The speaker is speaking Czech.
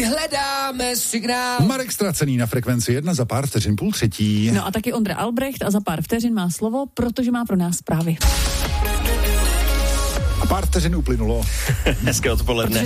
Hledáme signál. Marek Ztracený na Frekvenci 1 za pár vteřin 2:30. No a taky Ondra Albrecht a za pár vteřin má slovo, protože má pro nás zprávy. A pár vteřin uplynulo. Hezké odpoledne.